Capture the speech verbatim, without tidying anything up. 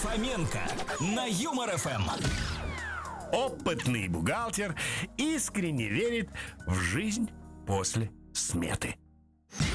Фоменко на Юмор ФМ. Опытный бухгалтер искренне верит в жизнь после сметы.